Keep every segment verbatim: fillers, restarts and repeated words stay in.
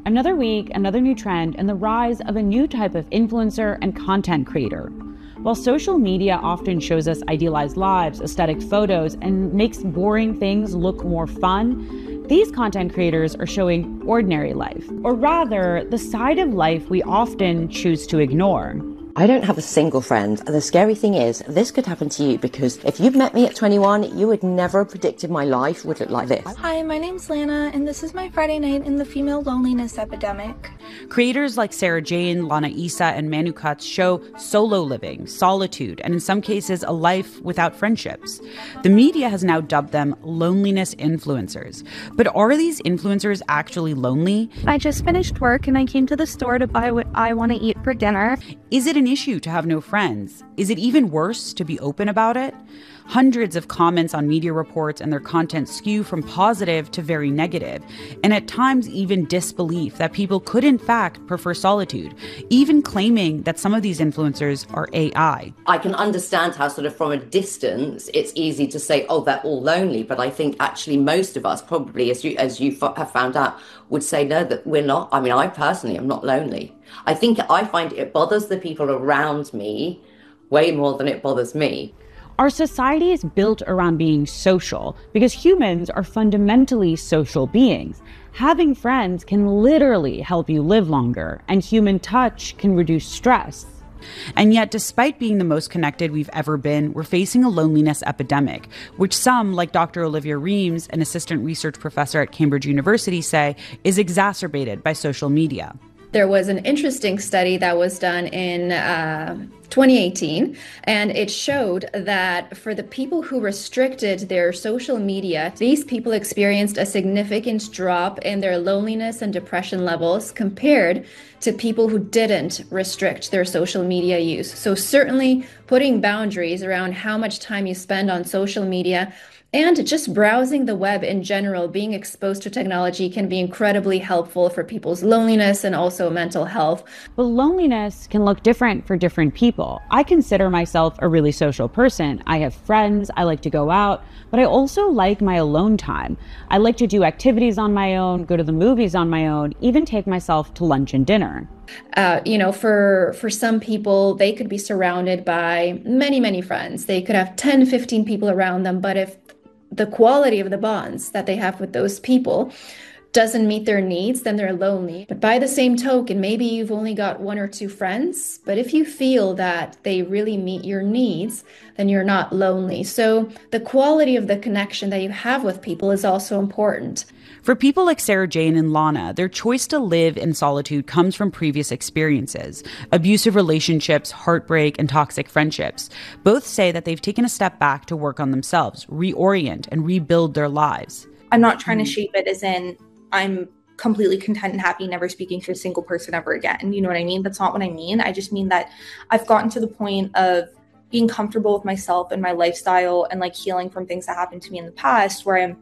Another week, another new trend, and the rise of a new type of influencer and content creator. While social media often shows us idealized lives, aesthetic photos, and makes boring things look more fun, these content creators are showing ordinary life, or rather, the side of life we often choose to ignore. I don't have a single friend, and the scary thing is, this could happen to you because if you'd met me at twenty-one, you would never have predicted my life would look like this. Hi, my name's Lana, and this is my Friday night in the female loneliness epidemic. Creators like Sarah Jane, Lana Issa, and Manu Katz show solo living, solitude, and in some cases, a life without friendships. The media has now dubbed them loneliness influencers. But are these influencers actually lonely? I just finished work and I came to the store to buy what I want to eat for dinner. Is it an issue to have no friends? Is it even worse to be open about it? Hundreds of comments on media reports and their content skew from positive to very negative, and at times even disbelief that people could in fact prefer solitude, even claiming that some of these influencers are A I. I can understand how sort of from a distance it's easy to say, oh, they're all lonely, but I think actually most of us probably, as you, as you f- have found out, would say no, that we're not. I mean, I personally am not lonely. I think I find it bothers the people around me way more than it bothers me. Our society is built around being social because humans are fundamentally social beings. Having friends can literally help you live longer, and human touch can reduce stress. And yet, despite being the most connected we've ever been, we're facing a loneliness epidemic, which some, like Doctor Olivia Reams, an assistant research professor at Cambridge University, say is exacerbated by social media. There was an interesting study that was done in uh, twenty eighteen, and it showed that for the people who restricted their social media, these people experienced a significant drop in their loneliness and depression levels compared to people who didn't restrict their social media use. So certainly putting boundaries around how much time you spend on social media and just browsing the web in general, being exposed to technology can be incredibly helpful for people's loneliness and also mental health. But loneliness can look different for different people. I consider myself a really social person. I have friends, I like to go out, but I also like my alone time. I like to do activities on my own, go to the movies on my own, even take myself to lunch and dinner. Uh, you know, for for some people, they could be surrounded by many, many friends. They could have ten, fifteen people around them, but if the quality of the bonds that they have with those people doesn't meet their needs, then they're lonely. But by the same token, maybe you've only got one or two friends, but if you feel that they really meet your needs, then you're not lonely. So the quality of the connection that you have with people is also important. For people like Sarah Jane and Lana, their choice to live in solitude comes from previous experiences, abusive relationships, heartbreak, and toxic friendships. Both say that they've taken a step back to work on themselves, reorient, and rebuild their lives. I'm not trying to shape it as in I'm completely content and happy, never speaking to a single person ever again. You know what I mean? That's not what I mean. I just mean that I've gotten to the point of being comfortable with myself and my lifestyle and like healing from things that happened to me in the past where I'm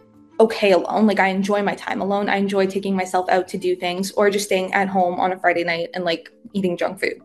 okay alone. Like I enjoy my time alone. I enjoy taking myself out to do things or just staying at home on a Friday night and like eating junk food.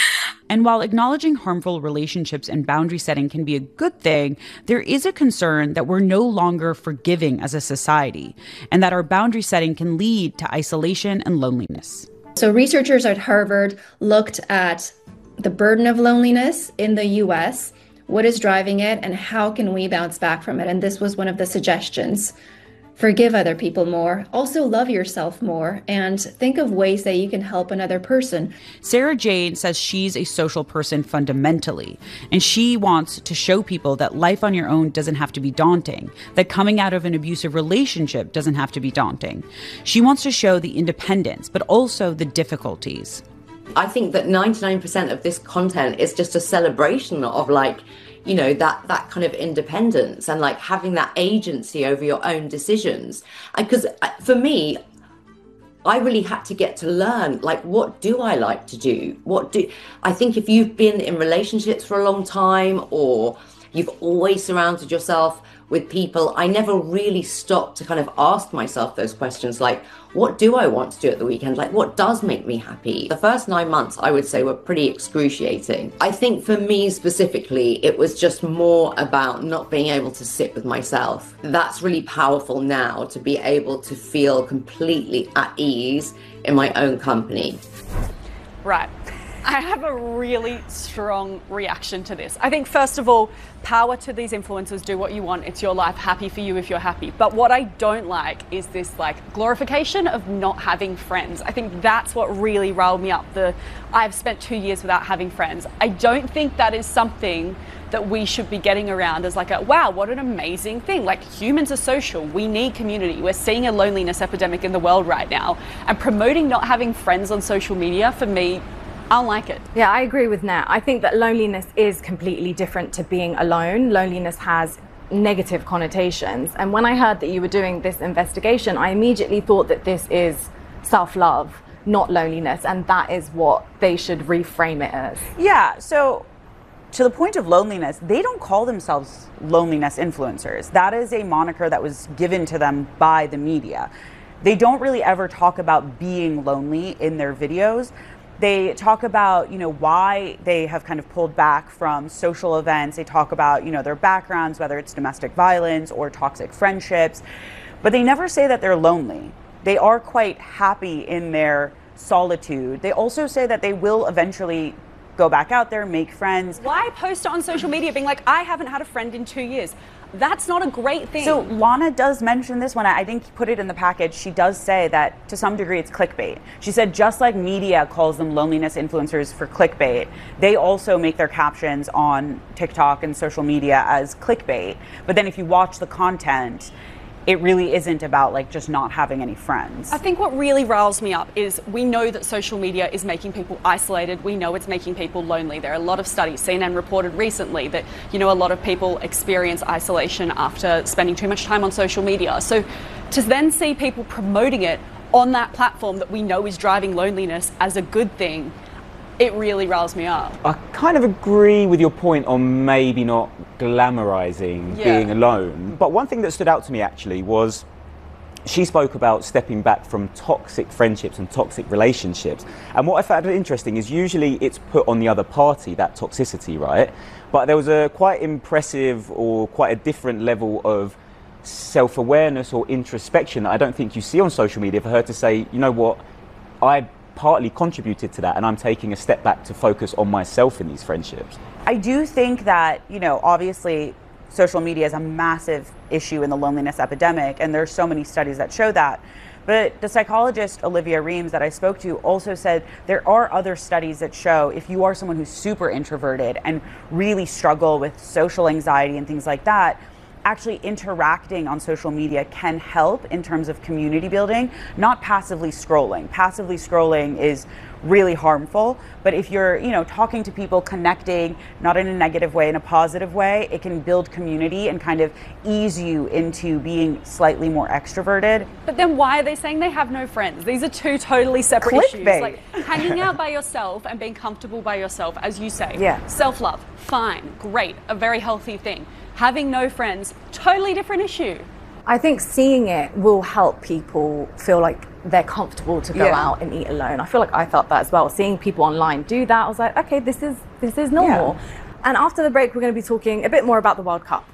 And while acknowledging harmful relationships and boundary setting can be a good thing, there is a concern that we're no longer forgiving as a society and that our boundary setting can lead to isolation and loneliness. So researchers at Harvard looked at the burden of loneliness in the U S, what is driving it, and how can we bounce back from it? And this was one of the suggestions. Forgive other people more, also love yourself more, and think of ways that you can help another person. Sarah Jane says she's a social person fundamentally, and she wants to show people that life on your own doesn't have to be daunting, that coming out of an abusive relationship doesn't have to be daunting. She wants to show the independence, but also the difficulties. I think that ninety-nine percent of this content is just a celebration of like, you know, that that kind of independence and like having that agency over your own decisions. Because for me, I really had to get to learn, like, what do I like to do? What do I think if you've been in relationships for a long time or you've always surrounded yourself with people, I never really stopped to kind of ask myself those questions like, what do I want to do at the weekend? Like, what does make me happy? The first nine months, I would say, were pretty excruciating. I think for me specifically, it was just more about not being able to sit with myself. That's really powerful now, to be able to feel completely at ease in my own company. Right. I have a really strong reaction to this. I think, first of all, power to these influencers, do what you want. It's your life, happy for you if you're happy. But what I don't like is this like glorification of not having friends. I think that's what really riled me up. The I've spent two years without having friends. I don't think that is something that we should be getting around as like a, wow, what an amazing thing. Like, humans are social, we need community. We're seeing a loneliness epidemic in the world right now. And promoting not having friends on social media, for me, I don't like it. Yeah, I agree with Nat. I think that loneliness is completely different to being alone. Loneliness has negative connotations. And when I heard that you were doing this investigation, I immediately thought that this is self-love, not loneliness. And that is what they should reframe it as. Yeah, so to the point of loneliness, they don't call themselves loneliness influencers. That is a moniker that was given to them by the media. They don't really ever talk about being lonely in their videos. They talk about, you know, why they have kind of pulled back from social events. They talk about, you know, their backgrounds, whether it's domestic violence or toxic friendships, but they never say that they're lonely. They are quite happy in their solitude. They also say that they will eventually go back out there, make friends. Why post on social media being like, I haven't had a friend in two years? That's not a great thing. So Lana does mention this when I, I think put it in the package. She does say that to some degree it's clickbait. She said just like media calls them loneliness influencers for clickbait, they also make their captions on TikTok and social media as clickbait. But then if you watch the content, it really isn't about like just not having any friends. I think what really riles me up is we know that social media is making people isolated. We know it's making people lonely. There are a lot of studies. C N N reported recently that, you know, a lot of people experience isolation after spending too much time on social media. So to then see people promoting it on that platform that we know is driving loneliness as a good thing, it really riles me up. I kind of agree with your point on maybe not glamorizing Yeah. being alone. But one thing that stood out to me actually was she spoke about stepping back from toxic friendships and toxic relationships. And what I found interesting is usually it's put on the other party, that toxicity, right? But there was a quite impressive or quite a different level of self-awareness or introspection that I don't think you see on social media for her to say, you know what, I partly contributed to that and I'm taking a step back to focus on myself in these friendships. I do think that, you know, obviously social media is a massive issue in the loneliness epidemic, and there's so many studies that show that. But the psychologist Olivia Reams that I spoke to also said there are other studies that show if you are someone who's super introverted and really struggle with social anxiety and things like that, actually interacting on social media can help in terms of community building, not passively scrolling. Passively scrolling is really harmful, but if you're, you know, talking to people, connecting, not in a negative way, in a positive way, it can build community and kind of ease you into being slightly more extroverted. But then why are they saying they have no friends? These are two totally separate Clickbait. issues. Like hanging out by yourself and being comfortable by yourself, as you say. Yeah. Self-love, fine, great, a very healthy thing. Having no friends, totally different issue. I think seeing it will help people feel like they're comfortable to go Yeah. out and eat alone. I feel like I felt that as well. Seeing people online do that, I was like, okay, this is this is normal. Yeah. And after the break, we're going to be talking a bit more about the World Cup.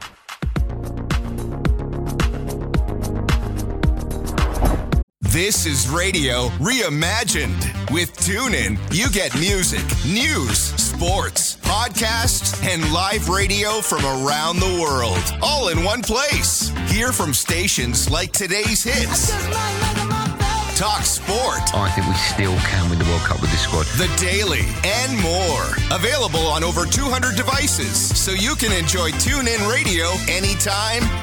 This is Radio Reimagined. With TuneIn, you get music, news, sports, podcasts, and live radio from around the world, all in one place. Hear from stations like today's hits, Talk Sport, I think we still can win the World Cup with this squad. The Daily, and more. Available on over two hundred devices, so you can enjoy TuneIn Radio anytime,